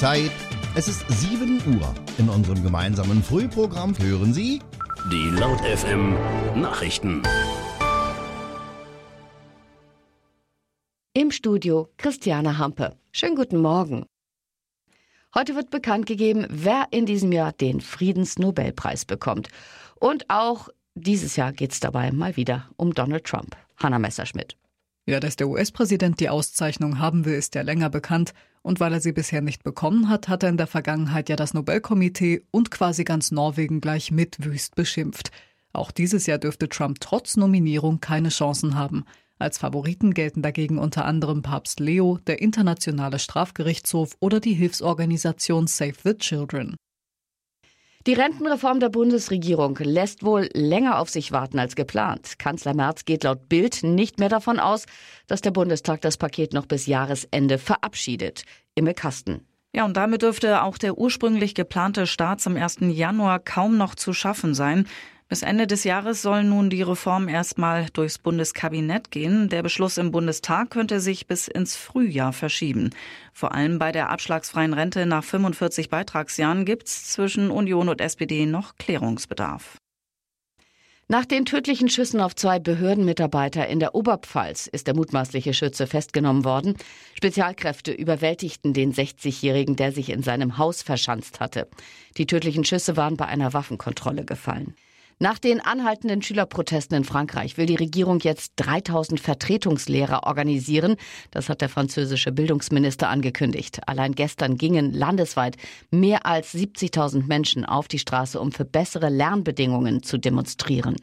Zeit. Es ist 7 Uhr. In unserem gemeinsamen Frühprogramm hören Sie die Laut FM Nachrichten. Im Studio Christiane Hampe. Schönen guten Morgen. Heute wird bekannt gegeben, wer in diesem Jahr den Friedensnobelpreis bekommt. Und auch dieses Jahr geht es dabei mal wieder um Donald Trump. Hanna Messerschmidt. Ja, dass der US-Präsident die Auszeichnung haben will, ist ja länger bekannt. Und weil er sie bisher nicht bekommen hat, hat er in der Vergangenheit ja das Nobelkomitee und quasi ganz Norwegen gleich mit wüst beschimpft. Auch dieses Jahr dürfte Trump trotz Nominierung keine Chancen haben. Als Favoriten gelten dagegen unter anderem Papst Leo, der Internationale Strafgerichtshof oder die Hilfsorganisation Save the Children. Die Rentenreform der Bundesregierung lässt wohl länger auf sich warten als geplant. Kanzler Merz geht laut Bild nicht mehr davon aus, dass der Bundestag das Paket noch bis Jahresende verabschiedet. Imme Kasten. Ja, und damit dürfte auch der ursprünglich geplante Start zum 1. Januar kaum noch zu schaffen sein. Bis Ende des Jahres soll nun die Reform erstmal durchs Bundeskabinett gehen. Der Beschluss im Bundestag könnte sich bis ins Frühjahr verschieben. Vor allem bei der abschlagsfreien Rente nach 45 Beitragsjahren gibt es zwischen Union und SPD noch Klärungsbedarf. Nach den tödlichen Schüssen auf 2 Behördenmitarbeiter in der Oberpfalz ist der mutmaßliche Schütze festgenommen worden. Spezialkräfte überwältigten den 60-Jährigen, der sich in seinem Haus verschanzt hatte. Die tödlichen Schüsse waren bei einer Waffenkontrolle gefallen. Nach den anhaltenden Schülerprotesten in Frankreich will die Regierung jetzt 3000 Vertretungslehrer organisieren. Das hat der französische Bildungsminister angekündigt. Allein gestern gingen landesweit mehr als 70.000 Menschen auf die Straße, um für bessere Lernbedingungen zu demonstrieren.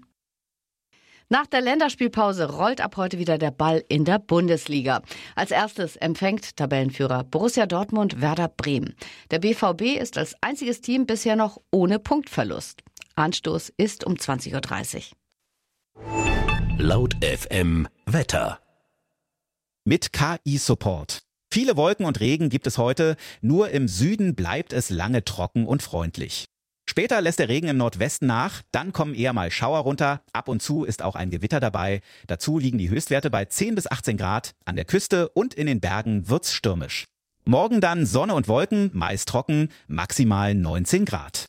Nach der Länderspielpause rollt ab heute wieder der Ball in der Bundesliga. Als erstes empfängt Tabellenführer Borussia Dortmund Werder Bremen. Der BVB ist als einziges Team bisher noch ohne Punktverlust. Anstoß ist um 20.30 Uhr. Laut FM Wetter. Mit KI-Support. Viele Wolken und Regen gibt es heute, nur im Süden bleibt es lange trocken und freundlich. Später lässt der Regen im Nordwesten nach, dann kommen eher mal Schauer runter, ab und zu ist auch ein Gewitter dabei. Dazu liegen die Höchstwerte bei 10 bis 18 Grad, an der Küste und in den Bergen wird's stürmisch. Morgen dann Sonne und Wolken, meist trocken, maximal 19 Grad.